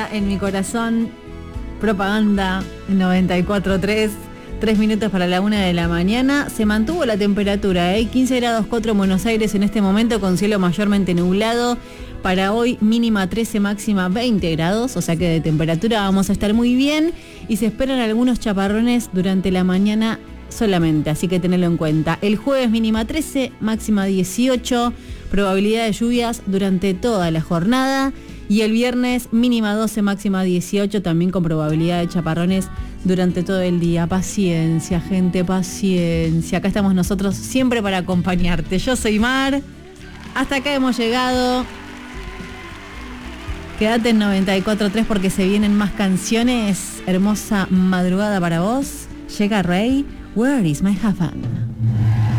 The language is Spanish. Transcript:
queda en mi corazón propaganda 94.3. 3 minutos para la 1 de la mañana. Se mantuvo la temperatura, 15 grados 4 en Buenos Aires en este momento, con cielo mayormente nublado. Para hoy mínima 13, máxima 20 grados, o sea que de temperatura vamos a estar muy bien. Y se esperan algunos chaparrones durante la mañana solamente, así que tenedlo en cuenta. El jueves mínima 13, máxima 18, probabilidad de lluvias durante toda la jornada. Y el viernes mínima 12, máxima 18, también con probabilidad de chaparrones durante todo el día. Paciencia, gente, paciencia. Acá estamos nosotros siempre para acompañarte. Yo soy Mar. Hasta acá hemos llegado. Quédate en 94.3 porque se vienen más canciones. Hermosa madrugada para vos. Llega Rey. Where is my heaven?